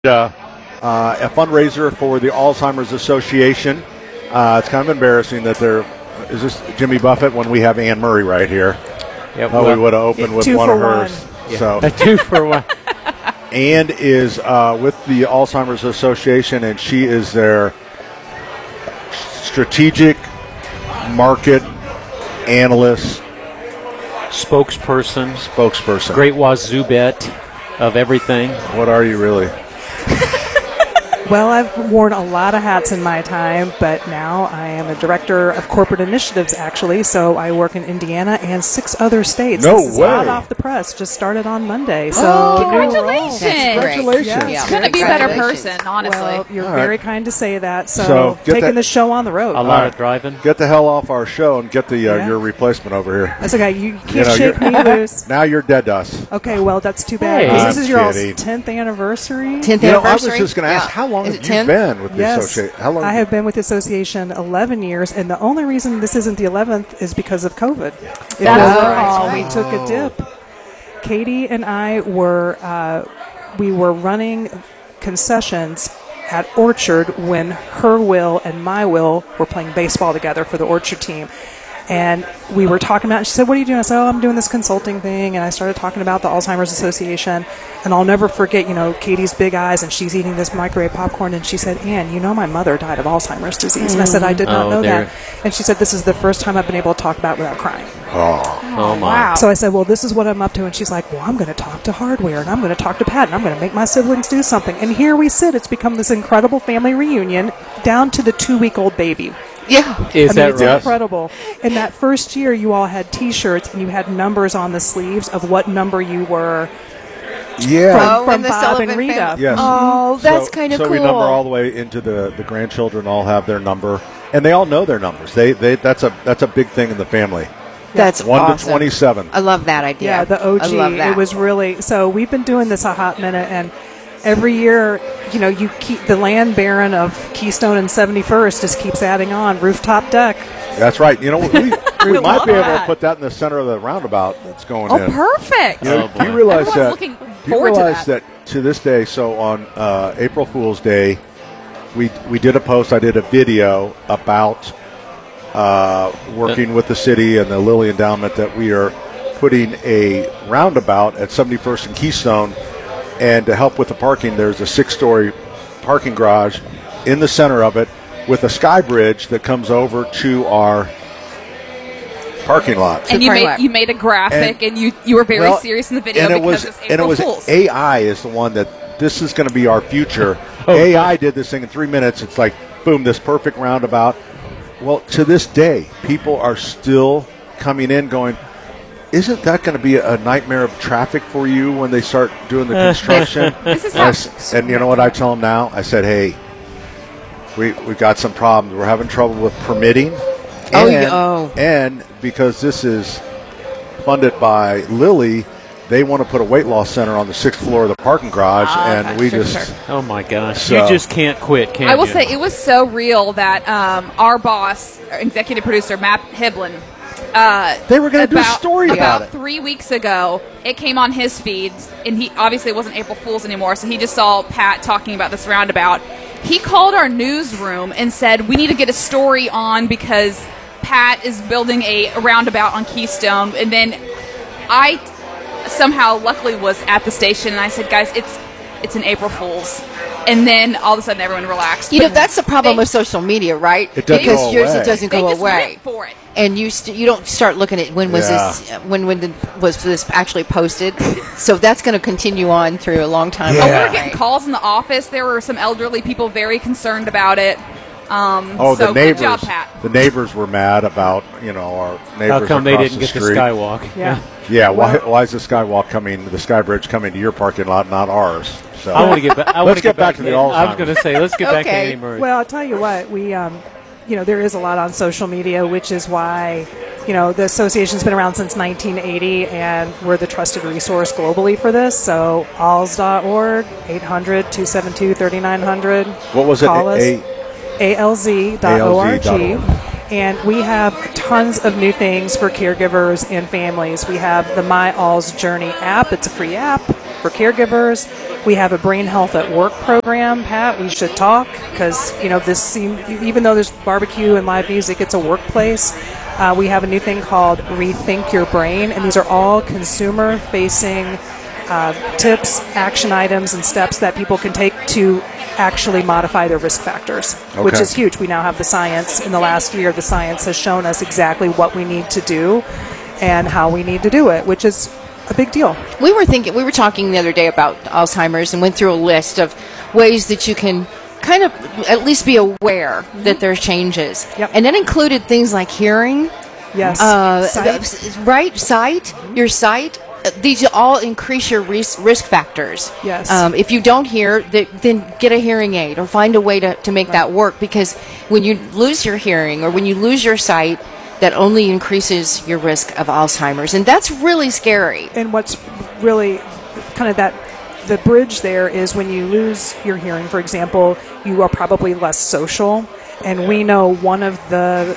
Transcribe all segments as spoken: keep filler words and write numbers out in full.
Uh, uh, a fundraiser for the Alzheimer's Association. Uh, it's kind of embarrassing that there is this Jimmy Buffett when we have Anne Murray right here. Yep, oh, well, we would have opened with two one for of hers. one. Yeah. So A two for one. Anne is uh, with the Alzheimer's Association, and she is their strategic market analyst Spokesperson, spokesperson. great wazoo bet of everything. What are you really? Well, I've worn a lot of hats in my time, but now I am a director of corporate initiatives, actually. So I work in Indiana and six other states. No this is way. hot off the press. Just started on Monday. So Oh, new role. congratulations. Congratulations. Yes. Yeah. Couldn't be a better Congratulations. person, honestly. Well, you're All right. very kind to say that. So, So, get taking that- the show on the road. A lot right. of driving. Get the hell off our show and get the uh, Yeah. your replacement over here. That's okay. You can't You know, shake me you're- loose. Now you're dead to us. Okay, well, that's too bad. Hey. 'cause I'm this is your all's kidding. tenth anniversary. tenth You know, I was anniversary? just going to ask, Yeah. how long Is have it you ten? been with the Yes, association? How long? I have been with the association eleven years, and the only reason this isn't the eleventh is because of COVID. If That's you'll right. recall, Right. we took a dip. Katie and I were uh, we were running concessions at Orchard when her Will and my Will were playing baseball together for the Orchard team. And we were talking about it. She said, "What are you doing?" I said, "Oh, I'm doing this consulting thing." And I started talking about the Alzheimer's Association. And I'll never forget, you know, Katie's big eyes, and she's eating this microwave popcorn. And she said, "Ann, you know my mother died of Alzheimer's disease." And I said, "I did not Oh, know there. that." And she said, "This is the first time I've been able to talk about it without crying." Oh, my. Wow. So I said, "Well, this is what I'm up to." And she's like, "Well, I'm going to talk to Hardware, and I'm going to talk to Pat, and I'm going to make my siblings do something." And here we sit. It's become this incredible family reunion down to the two-week-old baby. Yeah. Is I mean, that it's right? incredible. In that first year, you all had T-shirts, and you had numbers on the sleeves of what number you were Yeah. from, Oh, from and the Bob Sullivan and Rita. family. Yes. Oh, that's So- kind of so cool. we number all the way into the, the grandchildren all have their number, and they all know their numbers. They they that's a that's a big thing in the family. That's One awesome. to twenty-seven. I love that idea. Yeah, the O G. I love that. It was really so. We've been doing this a hot minute, and every year, you know, you keep the land baron of Keystone and seventy-first just keeps adding on rooftop deck. That's right. You know, we, we might love be able to that. put that in the center of the roundabout that's going Oh, in. perfect. You, know, Oh, do you boy. realize Everyone's that? looking do you forward to realize that. that to this day? So on uh, April Fool's Day, we we did a post. I did a video about uh, working with the city and the Lilly Endowment that we are putting a roundabout at seventy-first and Keystone, and to help with the parking, there's a six-story parking garage in the center of it with a sky bridge that comes over to our parking lot. To And you parking made lot. you made a graphic, And- and, you you were very Well, serious in the video and it because was, it's and April it was Fools. A I is the one that this is going to be our future. Oh. A I did this thing in three minutes. It's like boom, this perfect roundabout. Well, to this day, people are still coming in going, isn't that going to be a nightmare of traffic for you when they start doing the construction? This is and, I how- s- and you know what I tell them now? I said, hey, we we got some problems. We're having trouble with permitting. Oh, and, yeah, oh. and because this is funded by Lilly, they want to put a weight loss center on the sixth floor of the parking garage, Ah, and okay, we sure, just sure. Oh, my gosh. So- You just can't quit, can I will you? say it was so real that um, our boss, our executive producer Matt Hiblin, uh, They were gonna do a about- story about it. three weeks ago. It came on his feed, and he obviously it wasn't April Fool's anymore, so he just saw Pat talking about this roundabout. He called our newsroom and said, "We need to get a story on because Pat is building a roundabout on Keystone." And then I somehow, luckily, was at the station, and I said, "Guys, it's it's an April Fool's." And then all of a sudden, everyone relaxed. You know, But that's the problem they- with social media, right? It doesn't because go yours away. it doesn't They go just away. went for it. And you st- you don't start looking at when was Yeah. this when when the, was this actually posted. So that's going to continue on through a long time. Yeah. Oh, we were getting calls in the office. There were some elderly people very concerned about it. Um, oh, so the neighbors. Good job, Pat. The neighbors were mad about you know our neighbors How come they across didn't the get the street. skywalk? Yeah. Yeah, why why is the skywalk coming? The sky bridge coming to your parking lot, not ours? So I want to get back. I Let's want to get back to the I was Alzheimer's. going to say, let's get back to Okay. Annie Murray. Well, I'll tell you what, we, um, you know, there is a lot on social media, which is why, you know, the association's been around since nineteen eighty, and we're the trusted resource globally for this. So, alz dot org, eight hundred, two seven two, three nine zero zero. What was it? Call us. A- A L Z dot org. A L Z dot org. And we have tons of new things for caregivers and families. We have the My All's Journey app. It's a free app for caregivers. We have a Brain Health at Work program, Pat. We should talk because, you know, this seem, even though there's barbecue and live music, it's a workplace. Uh, we have a new thing called Rethink Your Brain, and these are all consumer-facing uh, tips, action items, and steps that people can take to actually modify their risk factors, okay. which is huge. We now have the science. In the last year, the science has shown us exactly what we need to do and how we need to do it, which is a big deal. We were thinking, we were talking the other day about Alzheimer's and went through a list of ways that you can kind of at least be aware mm-hmm. that there's changes. Yep. And that included things like hearing. Yes. Uh, sight. Right, sight, mm-hmm. your sight. Uh, these all increase your risk, risk factors. Yes. Um, if you don't hear, th- then get a hearing aid or find a way to, to make right. that work, because when you lose your hearing or when you lose your sight, that only increases your risk of Alzheimer's. And that's really scary. And what's really kind of that, the bridge there is when you lose your hearing, for example, you are probably less social. And we know one of the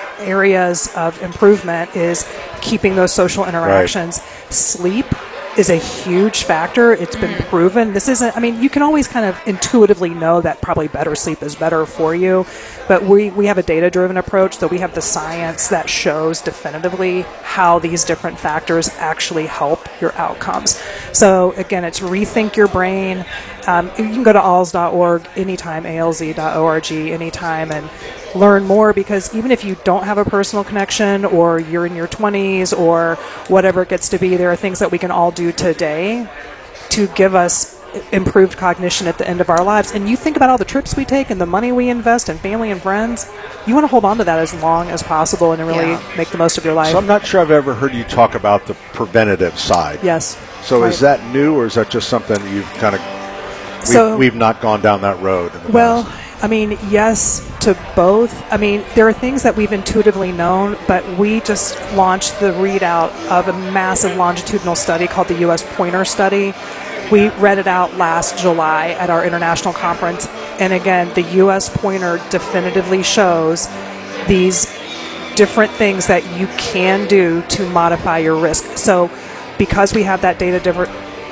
areas of improvement is keeping those social interactions. Right. Sleep is a huge factor. It's been proven. This isn't, I mean, you can always kind of intuitively know that probably better sleep is better for you, but we, we have a data-driven approach, so we have the science that shows definitively how these different factors actually help your outcomes. So again, it's Rethink Your Brain. Um, you can go to A L Z dot org anytime, A L Z dot org anytime, and learn more, because even if you don't have a personal connection or you're in your twenties or whatever it gets to be, there are things that we can all do today to give us improved cognition at the end of our lives. And you think about all the trips we take and the money we invest in family and friends, you want to hold on to that as long as possible and really yeah. make the most of your life. So I'm not sure I've ever heard you talk about the preventative side. Yes. So right. is that new, or is that just something you've kind of, we've, so, we've not gone down that road in the well, past? I mean, yes to both. I mean, there are things that we've intuitively known, but we just launched the readout of a massive longitudinal study called the U S Pointer Study. We read it out last July at our international conference. And again, the U S Pointer definitively shows these different things that you can do to modify your risk. So because we have that data different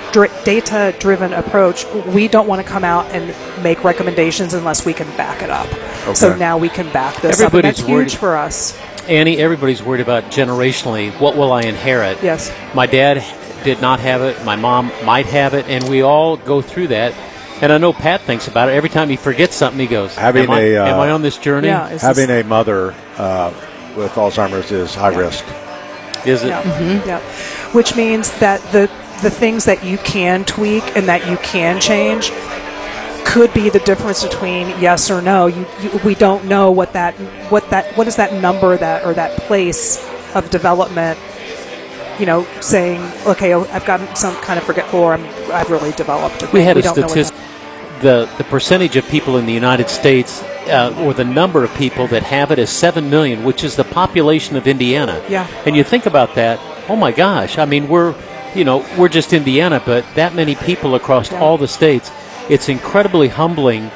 data-driven approach, we don't want to come out and make recommendations unless we can back it up. Okay. So now we can back this up. And that's huge for us. Annie, everybody's worried about generationally, what will I inherit? Yes. My dad did not have it. My mom might have it. And we all go through that. And I know Pat thinks about it. Every time he forgets something, he goes, having am, I, a, uh, am I on this journey? Yeah, having this... a mother uh, with Alzheimer's is high yeah. risk. Is it? Yeah. Mm-hmm. yeah. Which means that the the things that you can tweak and that you can change could be the difference between yes or no. You, you, we don't know what that what that what is that number that or that place of development. You know, saying okay, I've gotten some kind of forgetful, or I'm, I've really developed. A we had we a statistic. The the percentage of people in the United States, uh, or the number of people that have it, is seven million, which is the population of Indiana. Yeah. And you think about that. Oh my gosh! I mean, we're you know we're just Indiana, but that many people across yeah. all the states. It's incredibly humbling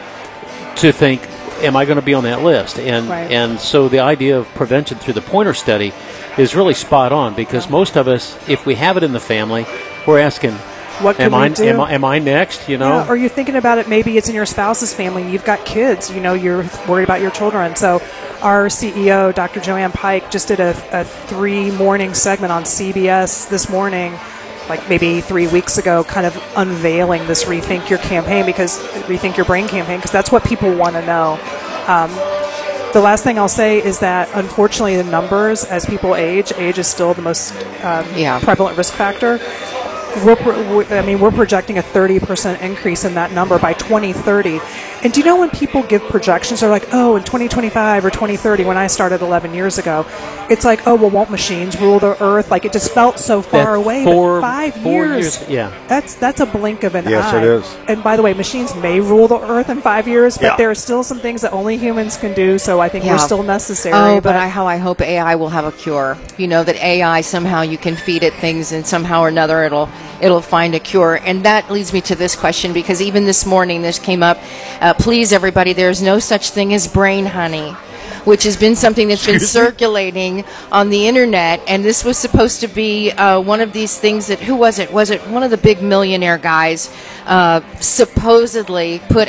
to think, am I going to be on that list? And right. and so the idea of prevention through the Pointer Study is really spot on, because yeah. most of us, if we have it in the family, we're asking, what can am we I, do? Am I, am I next? You know, yeah, or you're thinking about it. Maybe it's in your spouse's family. And you've got kids. You know, you're worried about your children. So, our C E O, Doctor Joanne Pike, just did a, a three morning segment on C B S this morning, like maybe three weeks ago, kind of unveiling this Rethink Your campaign, because Rethink Your Brain campaign, because that's what people want to know. Um, the last thing I'll say is that, unfortunately, the numbers as people age, age is still the most um, yeah. prevalent risk factor. We're, pro- I mean, we're projecting a thirty percent increase in that number by twenty thirty. And do you know when people give projections, they're like, oh, in twenty twenty-five or twenty thirty, when I started eleven years ago, it's like, oh, well, won't machines rule the earth? Like, it just felt so far that away. Four, but five four years, years, yeah. that's that's a blink of an yes, eye. Yes, it is. And by the way, machines may rule the earth in five years, but yeah. there are still some things that only humans can do, so I think yeah. we're still necessary. Oh, but, but I, how I hope A I will have a cure. You know, that A I, somehow you can feed it things, and somehow or another it'll it'll find a cure. And that leads me to this question, because even this morning this came up. Uh, please, everybody, there's no such thing as brain honey, which has been something that's been circulating on the internet. And this was supposed to be uh, one of these things that, who was it? Was it one of the big millionaire guys uh, supposedly put